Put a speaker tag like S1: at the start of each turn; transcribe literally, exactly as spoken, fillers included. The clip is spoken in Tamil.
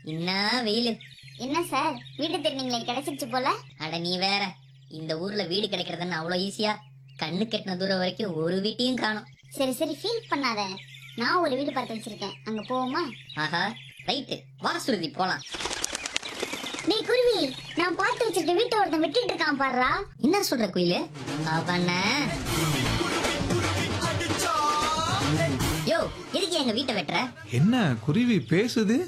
S1: என்ன வெயிலு.
S2: என்ன சார் வீடு திருநீங்களே கிடைச்சிருச்சு போல.
S1: அட நீ வேற, இந்த ஊர்ல வீடு கிடைக்கிறதுன்னு அவ்வளவு ஈஸியா? கண்ணு கெட்டின தூரம் வரைக்கும் ஒரு வீட்டையும் காணும்.
S2: சரி சரி ஃபீல் பண்ணாத, நான் ஒரு வீடு பார்த்து வச்சிருக்கேன், அங்க போவோமா?
S1: ஆஹா, ரைட்டு, வா சுருதி போலாம்.
S2: நீ குருவி, நான் பார்த்து வச்சிருக்க வீட்டை ஒருத்தன் விட்டுட்டு இருக்கான் பாருடா.
S1: என்ன சொல்ற குயிலு? அவன யோ, எதுக்கு எங்க வீட்டை வெட்டுற?
S3: என்ன குருவி பேசுது?